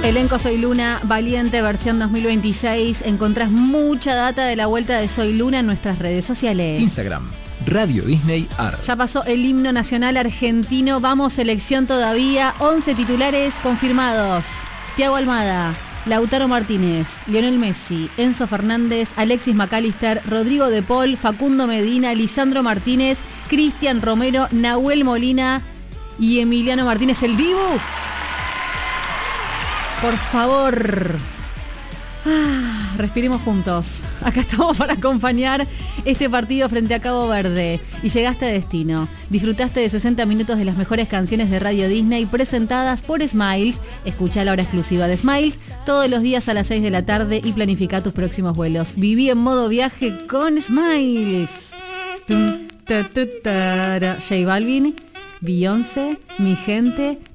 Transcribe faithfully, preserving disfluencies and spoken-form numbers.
Elenco Soy Luna, Valiente versión dos mil veintiséis. Encontrás mucha data de la vuelta de Soy Luna en nuestras redes sociales. Instagram, Radio Disney Ar. Ya pasó el himno nacional argentino. Vamos, selección todavía. once titulares confirmados. Thiago Almada, Lautaro Martínez, Lionel Messi, Enzo Fernández, Alexis McAllister, Rodrigo De Paul, Facundo Medina, Lisandro Martínez, Cristian Romero, Nahuel Molina y Emiliano Martínez, el Dibu. Por favor, ah, respiremos juntos. Acá estamos para acompañar este partido frente a Cabo Verde. Y llegaste a destino. Disfrutaste de sesenta minutos de las mejores canciones de Radio Disney presentadas por Smiles. Escuchá la hora exclusiva de Smiles todos los días a las seis de la tarde y planifica tus próximos vuelos. Viví en modo viaje con Smiles. Tum, ta, ta, ta, J Balvin, Beyoncé, Mi Gente,